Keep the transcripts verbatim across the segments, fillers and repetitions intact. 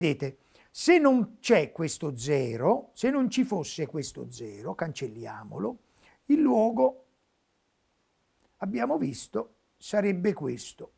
Vedete, se non c'è questo zero, se non ci fosse questo zero, cancelliamolo, il luogo, abbiamo visto, sarebbe questo.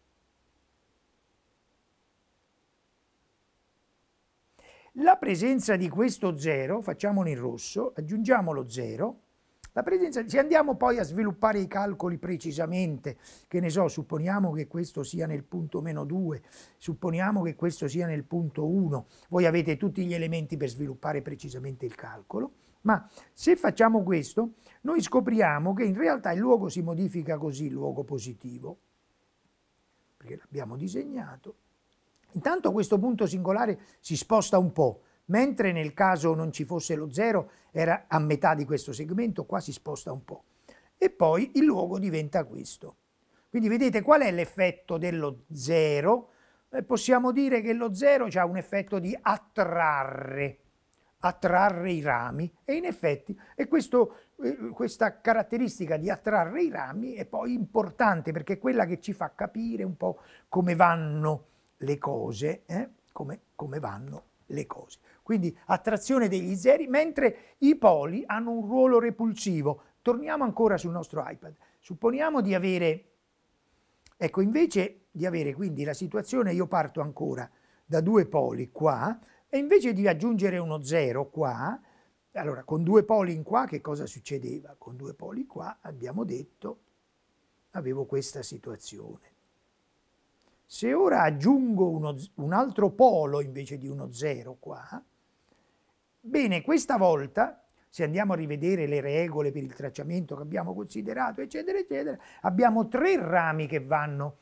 La presenza di questo zero, facciamolo in rosso, aggiungiamo lo zero, la presenza, se andiamo poi a sviluppare i calcoli precisamente, che ne so, supponiamo che questo sia nel punto meno due, supponiamo che questo sia nel punto uno, voi avete tutti gli elementi per sviluppare precisamente il calcolo, ma se facciamo questo, noi scopriamo che in realtà il luogo si modifica così, il luogo positivo, perché l'abbiamo disegnato. Intanto questo punto singolare si sposta un po', mentre nel caso non ci fosse lo zero era a metà di questo segmento, qua si sposta un po'. E poi il luogo diventa questo. Quindi vedete qual è l'effetto dello zero? Eh, possiamo dire che lo zero ha un effetto di attrarre, attrarre i rami, e in effetti e questo, eh, questa caratteristica di attrarre i rami è poi importante perché è quella che ci fa capire un po' come vanno le cose, eh? come, come vanno le cose. Quindi attrazione degli zeri, mentre i poli hanno un ruolo repulsivo. Torniamo ancora sul nostro iPad. Supponiamo di avere, ecco, invece di avere quindi la situazione, io parto ancora da due poli qua, e invece di aggiungere uno zero qua, allora con due poli in qua che cosa succedeva? Con due poli qua abbiamo detto, avevo questa situazione. Se ora aggiungo uno, un altro polo invece di uno zero qua, bene, questa volta, se andiamo a rivedere le regole per il tracciamento che abbiamo considerato, eccetera, eccetera, abbiamo tre rami che vanno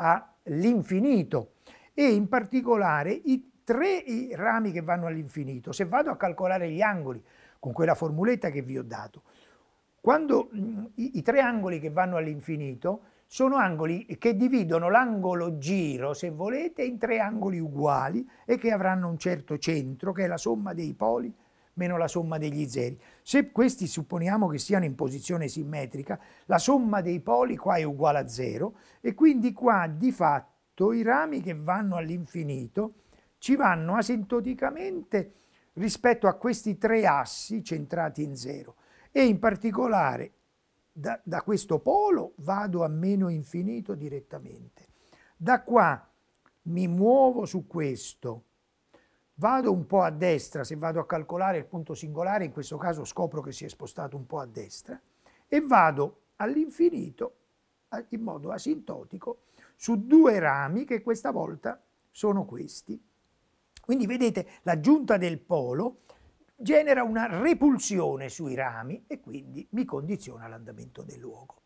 all'infinito e in particolare i tre rami che vanno all'infinito. Se vado a calcolare gli angoli con quella formuletta che vi ho dato, quando i, i tre angoli che vanno all'infinito sono angoli che dividono l'angolo giro, se volete, in tre angoli uguali e che avranno un certo centro, che è la somma dei poli meno la somma degli zeri. Se questi supponiamo che siano in posizione simmetrica, la somma dei poli qua è uguale a zero e quindi qua di fatto i rami che vanno all'infinito ci vanno asintoticamente rispetto a questi tre assi centrati in zero e in particolare Da, da questo polo vado a meno infinito direttamente. Da qua mi muovo su questo, vado un po' a destra, se vado a calcolare il punto singolare, in questo caso scopro che si è spostato un po' a destra, e vado all'infinito in modo asintotico su due rami che questa volta sono questi. Quindi vedete l'aggiunta del polo genera una repulsione sui rami e quindi mi condiziona l'andamento del luogo.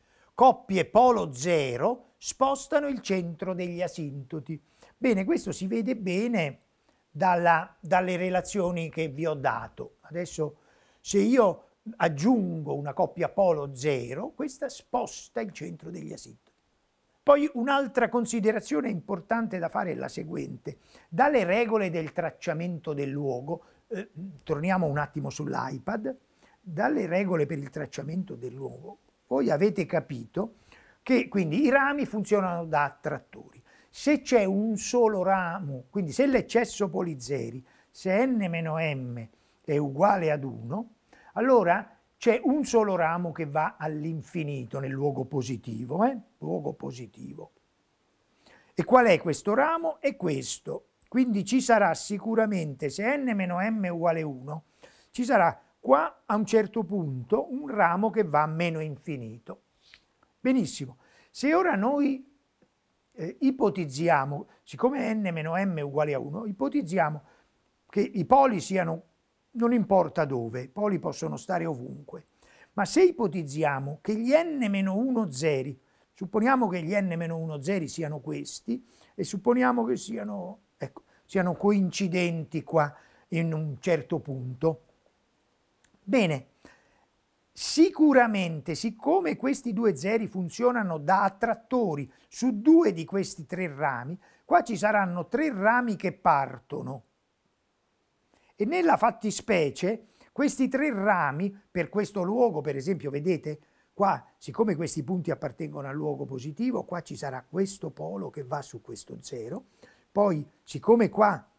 Coppie polo zero spostano il centro degli asintoti. Bene, questo si vede bene dalla, dalle relazioni che vi ho dato. Adesso se io aggiungo una coppia polo zero, questa sposta il centro degli asintoti. Poi un'altra considerazione importante da fare è la seguente. Dalle regole del tracciamento del luogo, Eh, torniamo un attimo sull'iPad, dalle regole per il tracciamento del luogo, voi avete capito che quindi i rami funzionano da attrattori. Se c'è un solo ramo, quindi se l'eccesso polizeri, se n meno m è uguale ad uno, allora c'è un solo ramo che va all'infinito nel luogo positivo, eh? luogo positivo. E qual è questo ramo? È questo. Quindi ci sarà sicuramente, se n meno m è uguale a uno, ci sarà qua a un certo punto un ramo che va a meno infinito. Benissimo. Se ora noi eh, ipotizziamo, siccome n meno m è uguale a uno, ipotizziamo che i poli siano, non importa dove, i poli possono stare ovunque, ma se ipotizziamo che gli n meno uno zeri, supponiamo che gli n meno uno zeri siano questi, e supponiamo che siano, ecco, siano coincidenti qua in un certo punto. Bene, sicuramente, siccome questi due zeri funzionano da attrattori su due di questi tre rami, qua ci saranno tre rami che partono. E nella fattispecie, questi tre rami, per questo luogo, per esempio, vedete, qua, siccome questi punti appartengono al luogo positivo, qua ci sarà questo polo che va su questo zero, poi, siccome qua